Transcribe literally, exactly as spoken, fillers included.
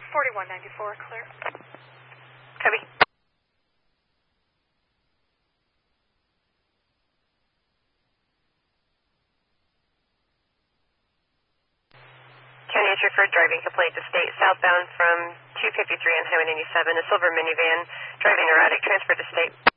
forty-one ninety-four, clear. Copy. County is referred driving complaint to state southbound from two fifty-three on Highway ninety-seven, a silver minivan driving erratic, transfer to state.